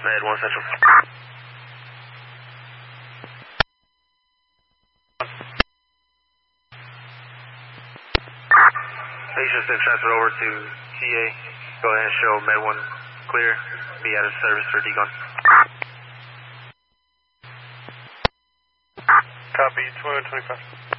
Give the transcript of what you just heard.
Med 1 Central. Patient's been transferred over to TA. Go ahead and show Med 1 clear. Be out of service for decon. Copy, 2125.